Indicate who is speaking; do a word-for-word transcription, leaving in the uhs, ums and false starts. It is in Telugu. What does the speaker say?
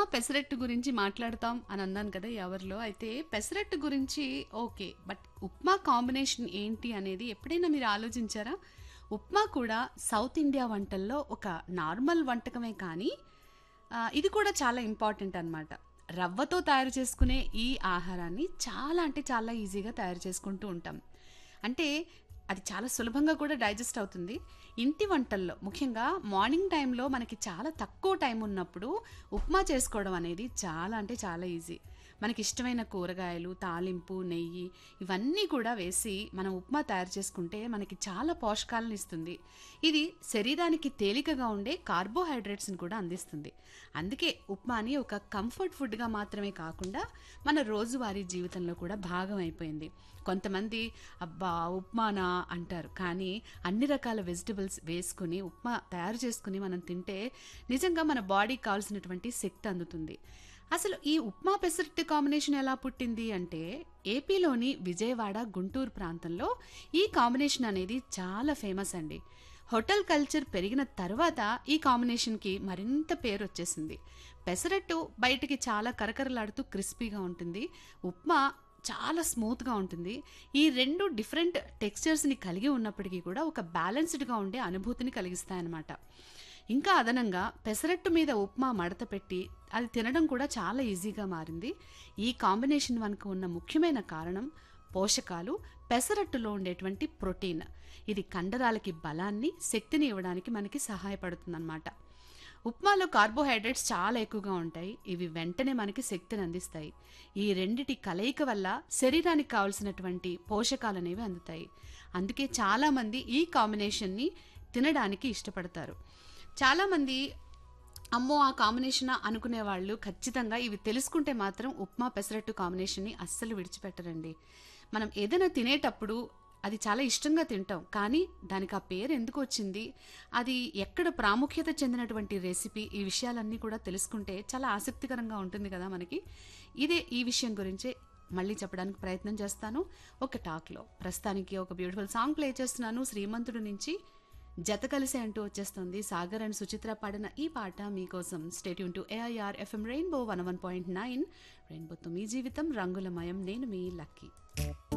Speaker 1: పెసరట్టు గురించి మాట్లాడతాం అని అన్నాను కదా ఎవరిలో. అయితే పెసరట్టు గురించి ఓకే. బట్ ఉప్మా కాంబినేషన్ ఏంటి అనేది ఎప్పుడైనా మీరు ఆలోచించారా? ఉప్మా కూడా సౌత్ ఇండియా వంటల్లో ఒక నార్మల్ వంటకమే కానీ ఆహ్, ఇది కూడా చాలా ఇంపార్టెంట్ అనమాట. రవ్వతో తయారు చేసుకునే ఈ ఆహారాన్ని చాలా అంటే చాలా ఈజీగా తయారు చేసుకుంటూ ఉంటాం. అంటే అది చాలా సులభంగా కూడా డైజెస్ట్ అవుతుంది. ఇంటి వంటల్లో ముఖ్యంగా మార్నింగ్ టైంలో మనకి చాలా తక్కువ టైం ఉన్నప్పుడు ఉప్మా చేసుకోవడం అనేది చాలా అంటే చాలా ఈజీ. మనకిష్టమైన కూరగాయలు, తాలింపు, నెయ్యి ఇవన్నీ కూడా వేసి మనం ఉప్మా తయారు చేసుకుంటే మనకి చాలా పోషకాలను ఇస్తుంది. ఇది శరీరానికి తేలికగా ఉండే కార్బోహైడ్రేట్స్‌ని కూడా అందిస్తుంది. అందుకే ఉప్మాని ఒక కంఫర్ట్ ఫుడ్‌గా మాత్రమే కాకుండా మన రోజువారీ జీవితంలో కూడా భాగం అయిపోయింది. కొంతమంది అబ్బా! ఉప్మానా అంటారు. కానీ అన్ని రకాల వెజిటబుల్స్ వేసుకొని ఉప్మా తయారు చేసుకొని మనం తింటే నిజంగా మన బాడీకి కావాల్సినటువంటి శక్తి అందుతుంది. అసలు ఈ ఉప్మా పెసరట్టు కాంబినేషన్ ఎలా పుట్టింది అంటే ఏపీలోని విజయవాడ, గుంటూరు ప్రాంతంలో ఈ కాంబినేషన్ అనేది చాలా ఫేమస్ అండి. హోటల్ కల్చర్ పెరిగిన తర్వాత ఈ కాంబినేషన్‌కి మరింత పేరు వచ్చేసింది. పెసరట్టు బయటికి చాలా కరకరలాడుతూ క్రిస్పీగా ఉంటుంది. ఉప్మా చాలా స్మూత్‌గా ఉంటుంది. ఈ రెండు డిఫరెంట్ టెక్స్చర్స్‌ని కలిగి ఉన్నప్పటికీ కూడా ఒక బ్యాలెన్స్‌డ్‌గా ఉండే అనుభూతిని కలిగిస్తాయన్నమాట. ఇంకా అదనంగా పెసరట్టు మీద ఉప్మా మడత పెట్టి అది తినడం కూడా చాలా ఈజీగా మారింది. ఈ కాంబినేషన్ వెనుక ఉన్న ముఖ్యమైన కారణం పోషకాలు, పెసరట్టులో ఉండేటువంటి ప్రోటీన్. ఇది కండరాలకి బలాన్ని, శక్తిని ఇవ్వడానికి మనకి సహాయపడుతుందన్నమాట. ఉప్మాలో కార్బోహైడ్రేట్స్ చాలా ఎక్కువగా ఉంటాయి. ఇవి వెంటనే మనకి శక్తిని అందిస్తాయి. ఈ రెండిటి కలయిక వల్ల శరీరానికి కావాల్సినటువంటి పోషకాలు అనేవి అందుతాయి. అందుకే చాలామంది ఈ కాంబినేషన్ని తినడానికి ఇష్టపడతారు. చాలామంది అమ్మో ఆ కాంబినేషనా అనుకునే వాళ్ళు ఖచ్చితంగా ఇవి తెలుసుకుంటే మాత్రం ఉప్మా పెసరట్టు కాంబినేషన్ని అస్సలు విడిచిపెట్టరండి. మనం ఏదైనా తినేటప్పుడు అది చాలా ఇష్టంగా తింటాం. కానీ దానికి ఆ పేరు ఎందుకు వచ్చింది, అది ఎక్కడ ప్రాముఖ్యత చెందినటువంటి రెసిపీ, ఈ విషయాలన్నీ కూడా తెలుసుకుంటే చాలా ఆసక్తికరంగా ఉంటుంది కదా మనకి. ఇదే ఈ విషయం గురించే మళ్ళీ చెప్పడానికి ప్రయత్నం చేస్తాను ఒక టాక్‌లో. ప్రస్తుతానికి ఒక బ్యూటిఫుల్ సాంగ్ ప్లే చేస్తున్నాను 'శ్రీమంతుడు' నుంచి 'జత కలిసే' అంటూ వచ్చేస్తుంది. సాగర్ అండ్ సుచిత్ర పాడిన ఈ పాట మీకోసం. Stay tune to AIR FM rainbow one one point nine. రెయిన్బోతో మీ జీవితం రంగులమయం. నేను మీ లక్కీ.